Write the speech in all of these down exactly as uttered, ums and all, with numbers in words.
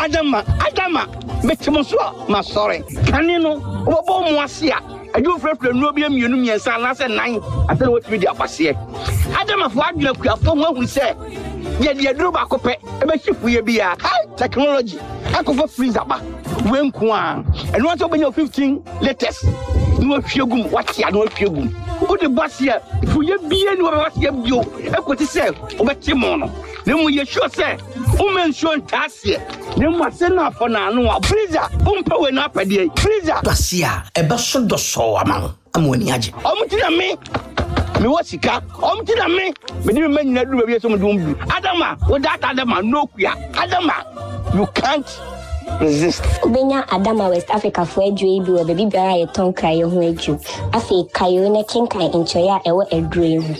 Adama, Adama, Metimosua, my sorry. Can you know what Moasia? I do for no be a munum and son, I said nine. I said what we did up here. Adama, what you have from what we say. Yet you drew back up a ship will be a high technology. I could for freezer. When Kwan and once open your fifteen letters. No fugum, what ya no fugum. Who the boss here? If we be any what you, I could say, over Timono. Then we sure say, woman shown task here. Then what's enough for now? No, freezer, umpo and up a day. Freezer, Basia, a bastion do so among Ammoniaji. Omtina me. Me what's it? Omtina me. But you may not do some doom. Adama, what that Adama, no, Adama, you can't. Resist. Benya Adama West Africa for a dream, be a baby bear a tongue cry on way you. I say, Kayona Kinkai in Choya, a dream.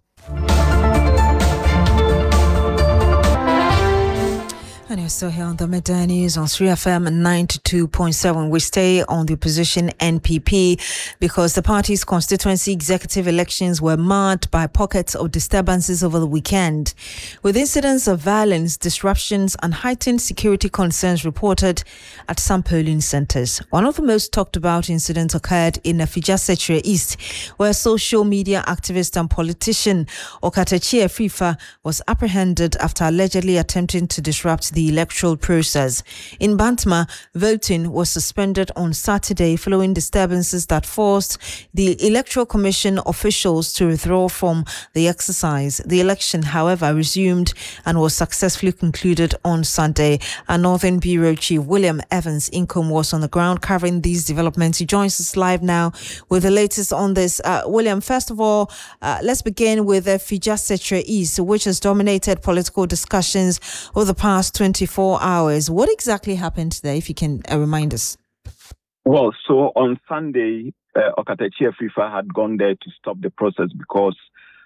And you're still here on the Midday News on three F M ninety-two point seven. We stay on the opposition N P P because the party's constituency executive elections were marred by pockets of disturbances over the weekend, with incidents of violence, disruptions, and heightened security concerns reported at some polling centres. One of the most talked about incidents occurred in Afija-Sechere East, where social media activist and politician Okatachi Afrifa was apprehended after allegedly attempting to disrupt the electoral process. In Bantama, voting was suspended on Saturday following disturbances that forced the Electoral Commission officials to withdraw from the exercise. The election, however, resumed and was successfully concluded on Sunday. Our Northern Bureau Chief William Evans Income was on the ground covering these developments. He joins us live now with the latest on this. Uh, William, first of all, uh, let's begin with the Afija-Sechere East, which has dominated political discussions over the past twenty-four hours. What exactly happened there, if you can uh, remind us? Well, so on Sunday, uh, Okatachi Afrifa had gone there to stop the process because,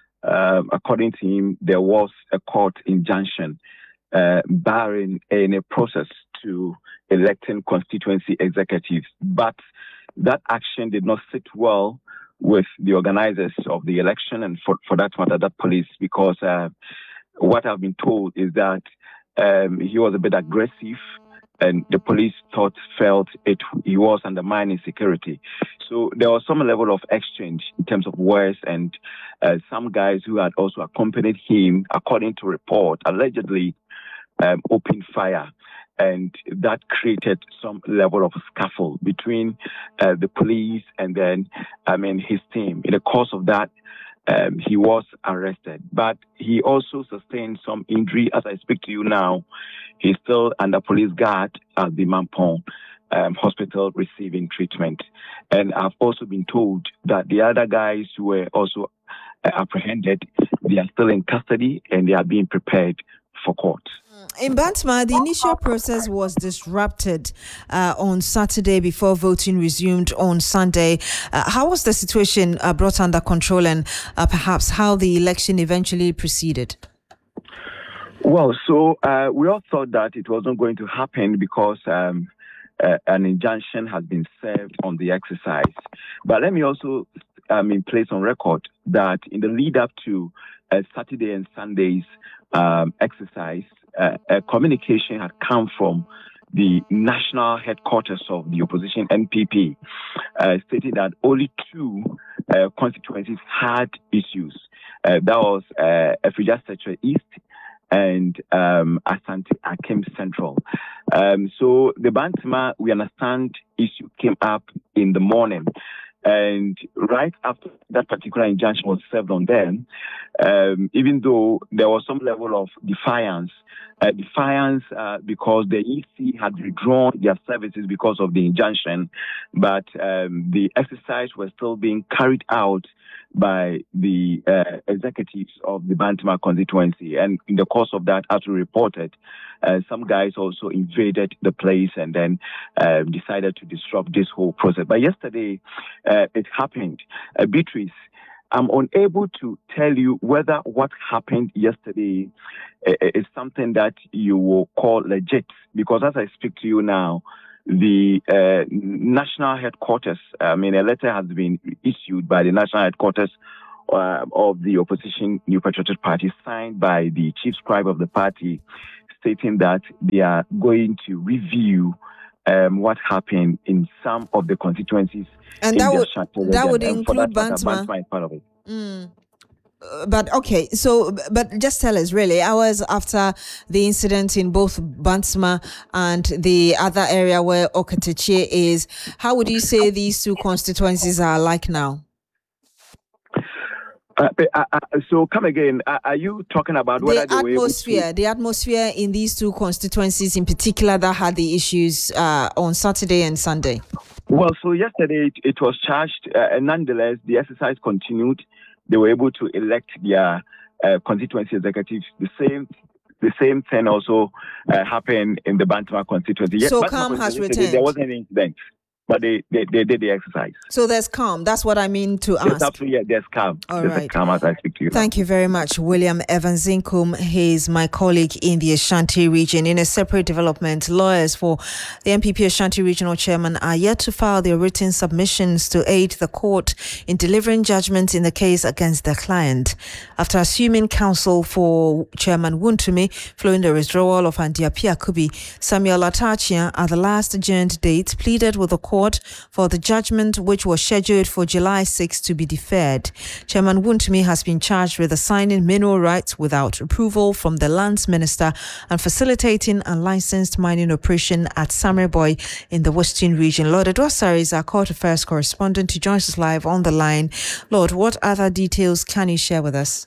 uh, according to him, there was a court injunction uh, barring any process to electing constituency executives. But that action did not sit well with the organizers of the election and, for, for that matter, that police, because uh, what I've been told is that Um, he was a bit aggressive, and the police thought, felt it he was undermining security. So there was some level of exchange in terms of words, and uh, some guys who had also accompanied him, according to report, allegedly um, opened fire. And that created some level of scuffle between uh, the police and then, I mean, his team. In the course of that, Um, he was arrested, but he also sustained some injury. As I speak to you now, he's still under police guard at the Mampong um, hospital receiving treatment. And I've also been told that the other guys who were also uh, apprehended, they are still in custody and they are being prepared for court. In Bantama, the initial process was disrupted uh, on Saturday before voting resumed on Sunday. Uh, how was the situation uh, brought under control, and uh, perhaps how the election eventually proceeded? Well, so uh, we all thought that it wasn't going to happen because um, uh, an injunction has been served on the exercise. But let me also um, in place on record that in the lead up to uh, Saturday and Sunday's um, exercise, Uh, a communication had come from the national headquarters of the opposition N P P, uh, stating that only two uh, constituencies had issues. Uh, that was uh, Afija-Sechere East and um, Asante Akim Central. Um, so the Bantama, we understand, issue came up in the morning. And right after that particular injunction was served on them, um, even though there was some level of defiance, uh, defiance uh, because the E C had withdrawn their services because of the injunction, but um, the exercise was still being carried out by the uh, executives of the Bantama constituency. And in the course of that, as we reported, uh, some guys also invaded the place and then uh, decided to disrupt this whole process. But yesterday, uh, it happened. Uh, Beatrice, I'm unable to tell you whether what happened yesterday uh, is something that you will call legit, because as I speak to you now, the uh, national headquarters, I mean, a letter has been issued by the national headquarters uh, of the opposition New Patriotic Party, signed by the chief scribe of the party, stating that they are going to review um, what happened in some of the constituencies. And that would that would and, include and that Bantama. Bantama is part of it. Mm. Uh, but okay, so but just tell us, really, hours after the incident in both Bantama and the other area where Okatachi is, how would you say these two constituencies are like now? Uh, uh, uh, so come again. Uh, are you talking about the whether they atmosphere, were able to... the atmosphere in these two constituencies in particular that had the issues uh, on Saturday and Sunday? Well, so yesterday it, it was charged, uh, and nonetheless the exercise continued. They were able to elect their uh, constituency executives. The same, the same thing also uh, happened in the Bantama constituency. So yes, calm has returned. There wasn't any incident. But they, they, they did the exercise. So there's calm. That's what I mean to ask. Yes, absolutely. Yeah, there's calm. All there's right. calm as I speak to you. Thank you very much, William Evans Zinkum. He's my colleague in the Ashanti region. In a separate development, lawyers for the N P P Ashanti Regional Chairman are yet to file their written submissions to aid the court in delivering judgment in the case against their client. After assuming counsel for Chairman Wontumi following the withdrawal of Andiapia Kubi, Samuel Atachia, at the last adjourned date, pleaded with the court for the judgment which was scheduled for July sixth to be deferred. Chairman Wontumi has been charged with assigning mineral rights without approval from the lands minister and facilitating unlicensed mining operation at Samerboy in the Western region. Lord Edwasari is our court affairs correspondent who joins us live on the line. Lord, what other details can you share with us?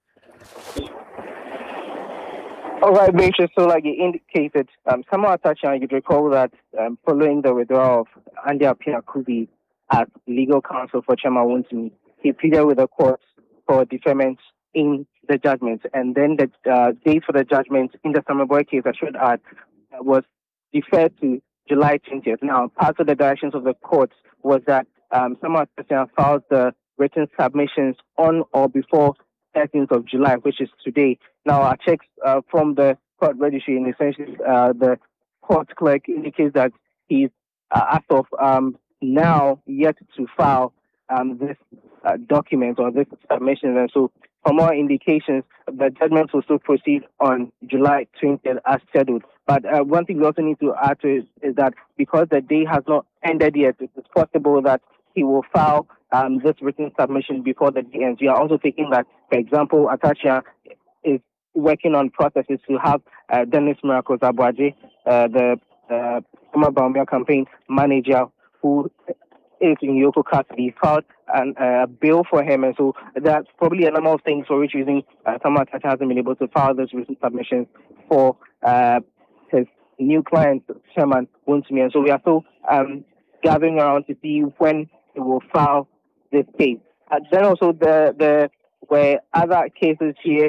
All right, Beatrice, so like you indicated, um, Samuel Atachia, you'd recall that um, following the withdrawal of Andiapia Kubi as legal counsel for Chairman Wontumi, he pleaded with the court for deferment in the judgment. And then the uh, date for the judgment in the Samerboy case, I should add, uh, was deferred to July twentieth. Now, part of the directions of the court was that um, Samuel Atachia filed the written submissions on or before thirteenth of July, which is today. Now, our checks uh, from the court registry, and essentially uh, the court clerk indicates that he's, uh, as of um, now, yet to file um, this uh, document or this submission. And so, for more indications, the judgment will still proceed on July twentieth as scheduled. But uh, one thing we also need to add to it is that because the day has not ended yet, it is possible that he will file um, this written submission before the day ends. We are also thinking that, for example, Atachia is working on processes to have uh, Dennis Miracles Abuaje, uh, the uh, Summer Baumia campaign manager, who is in Yoko custody, filed a uh, bill for him. And so that's probably a number of things for which reason uh, Samuel Atachia hasn't been able to file those written submissions for uh, his new client, Chairman Wontumi. And so we are still um, gathering around to see when he will file this case. Uh, then also the the where other cases here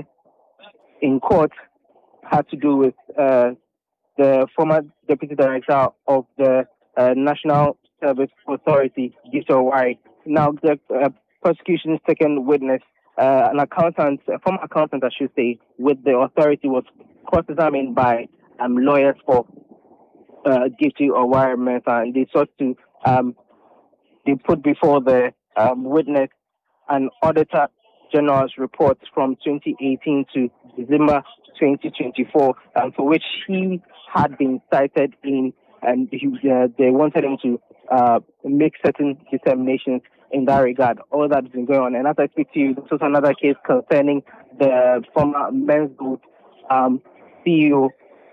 in court had to do with uh, the former deputy director of the uh, National Service Authority, Gift Owari. Now the uh, prosecution's second witness, uh, an accountant, a former accountant, I should say, with the authority was cross-examined by um, lawyers for uh, Gift Owari, and they sought to um, they put before the um, witness an auditor general's reports from twenty eighteen to December twenty twenty-four, um, for which he had been cited in, and he, uh, they wanted him to uh, make certain determinations in that regard. All that has been going on. And as I speak to you, this was another case concerning the former Men's Group um, C E O,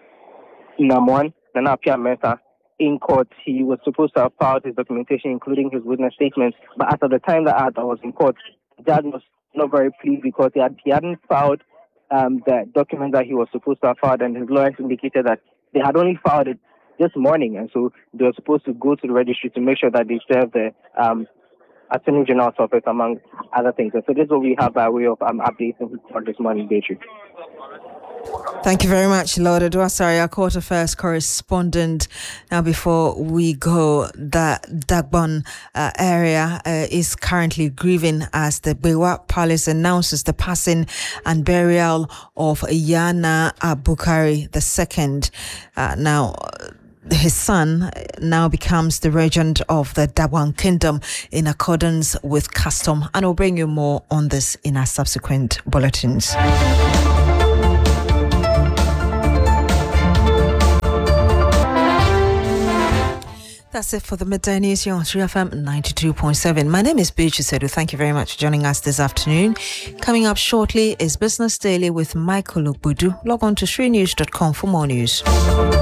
Namwan, Nana Appiah Mensah. In court, he was supposed to have filed his documentation, including his witness statements. But as of the time that I was in court, the judge was not very pleased because he, had, he hadn't filed um, the document that he was supposed to have filed, and his lawyers indicated that they had only filed it this morning, and so they were supposed to go to the registry to make sure that they serve the um, Attorney General's office, among other things. And so this is what we have by way of um, updating for this morning, Beatrice. Thank you very much, Lord Edwasari, our court affairs correspondent. Now, before we go, the Dagbon uh, area uh, is currently grieving as the Bewa Palace announces the passing and burial of Yana Abukari the second. Uh, now, his son now becomes the regent of the Dagbon Kingdom in accordance with custom. And we'll bring you more on this in our subsequent bulletins. That's it for the Midday News here on three F M ninety-two point seven. My name is Beatrice Sedu. Thank you very much for joining us this afternoon. Coming up shortly is Business Daily with Michael Obudu. Log on to three news dot com for more news.